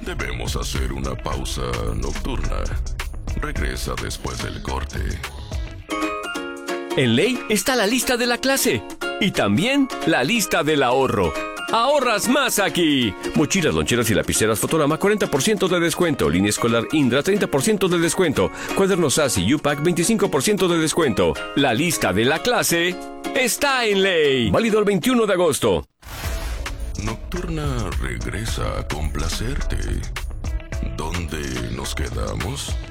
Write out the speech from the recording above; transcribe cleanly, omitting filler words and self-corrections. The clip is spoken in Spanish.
Debemos hacer una pausa nocturna. Regresa después del corte. En Ley está la lista de la clase y también la lista del ahorro. ¡Ahorras más aquí! Mochilas, loncheras y lapiceras Fotorama, 40% de descuento. Línea escolar Indra, 30% de descuento. Cuadernos Sassy y U-Pack, 25% de descuento. La lista de la clase está en Ley. Válido el 21 de agosto. Nocturna regresa a complacerte. ¿Dónde nos quedamos?